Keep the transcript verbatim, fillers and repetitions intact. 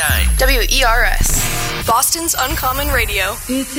nine. W E R S, Boston's Uncommon Radio.